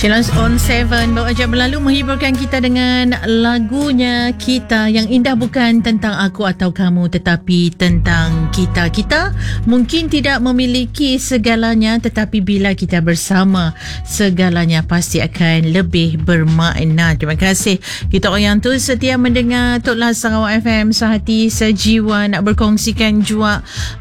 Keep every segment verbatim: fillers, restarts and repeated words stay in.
Sheila on tujuh baru aja berlalu menghiburkan kita dengan lagunya Kita, yang indah bukan tentang aku atau kamu tetapi tentang kita. Kita mungkin tidak memiliki segalanya, tetapi bila kita bersama, segalanya pasti akan lebih bermakna. Terima kasih kita orang yang tu setia mendengar Toklah Sarawak F M, sehati sejiwa, nak berkongsikan juga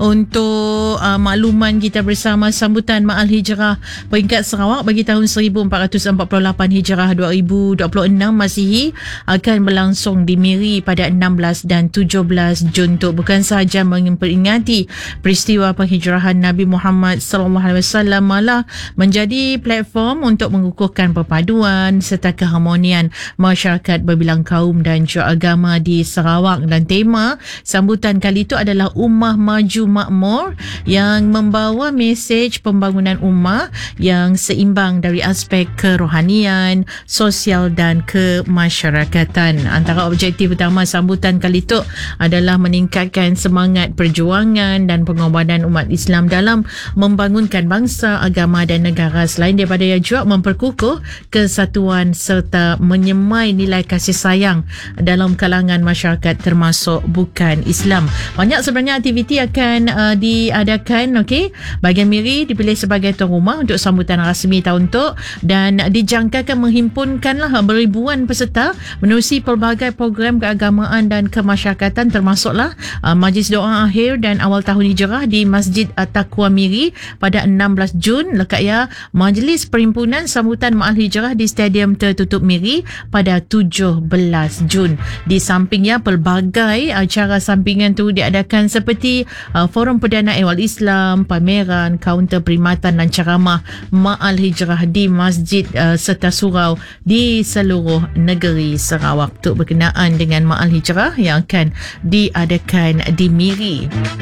untuk uh, makluman kita bersama sambutan Ma'al Hijrah peringkat Sarawak bagi tahun seribu empat ratus empat puluh lapan Hijrah dua ribu dua puluh enam Masihi akan berlangsung di Miri pada enam belas dan tujuh belas Jun. Untuk bukan sahaja memperingati peristiwa penghijrahan Nabi Muhammad sallallahu alaihi wasallam, malah menjadi platform untuk mengukuhkan perpaduan serta keharmonian masyarakat berbilang kaum dan juga agama di Sarawak. Dan tema sambutan kali itu adalah Ummah Maju Makmur, yang membawa mesej pembangunan ummah yang seimbang dari aspek kerohanian, sosial dan kemasyarakatan. Antara objektif utama sambutan kali itu adalah meningkatkan semangat perjuangan dan pengorbanan umat Islam dalam membangunkan bangsa, agama dan negara. Selain daripada ia juga memperkukuh kesatuan serta menyemai nilai kasih sayang dalam kalangan masyarakat termasuk bukan Islam. Banyak sebenarnya aktiviti akan uh, diadakan. Okey, bahagian Miri dipilih sebagai tuan rumah untuk sambutan rasmi tahun tu, dan dijangkakan menghimpunkanlah beribuan peserta menerusi pelbagai program keagamaan dan kemasyarakatan, termasuklah uh, majlis doa akhir dan awal tahun hijrah di Masjid At-Taqwa Miri pada enam belas Jun, lekat ya majlis perhimpunan sambutan Ma'al Hijrah di Stadium Tertutup Miri pada tujuh belas Jun. Di sampingnya pelbagai acara sampingan tu diadakan seperti uh, Forum Perdana Ehwal Islam, pameran, kaunter perkhidmatan dan ceramah Ma'al Hijrah di masjid uh, serta surau di seluruh negeri Sarawak untuk berkenaan dengan Ma'al Hijrah yang akan diadakan di Miri.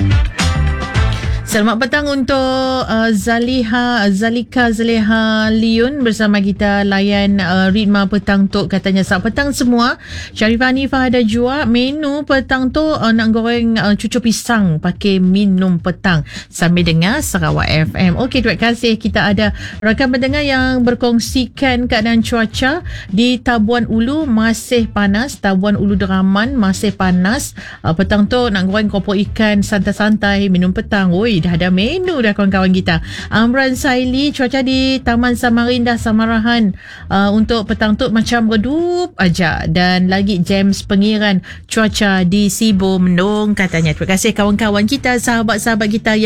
Selamat petang untuk uh, Zaliha Zalika Zaleha Liun bersama kita layan uh, ritma petang tu. Katanya selamat petang semua. Sharifah Hanifah ada jua menu petang tu uh, nak goreng uh, cucur pisang pakai minum petang sambil dengar Sarawak F M. Okey, terima kasih. Kita ada rakan pendengar yang berkongsikan keadaan cuaca di Tabuan Ulu masih panas. Tabuan Ulu Deraman masih panas. Uh, petang tu nak goreng keropok ikan santai-santai minum petang. Oi, dah ada menu dah kawan-kawan kita. Amran Saili, cuaca di Taman Samarinda Samarahan uh, untuk petang tu macam redup aja. Dan lagi James Pengiran, cuaca di Sibu mendung katanya. Terima kasih kawan-kawan kita, sahabat-sahabat kita yang